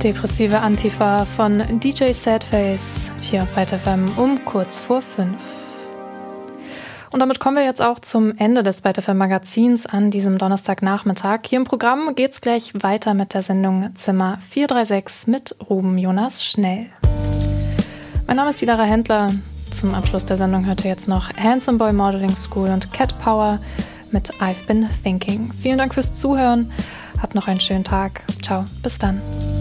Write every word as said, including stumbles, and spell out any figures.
Depressive Antifa von D J Sadface hier auf Byte F M um kurz vor fünf. Und damit kommen wir jetzt auch zum Ende des Byte F M Magazins an diesem Donnerstagnachmittag. Hier im Programm geht's gleich weiter mit der Sendung Zimmer vier drei sechs mit Ruben Jonas Schnell. Mein Name ist Lara Händler. Zum Abschluss der Sendung hört ihr jetzt noch Handsome Boy Modeling School und Cat Power mit I've Been Thinking. Vielen Dank fürs Zuhören. Habt noch einen schönen Tag. Ciao, bis dann.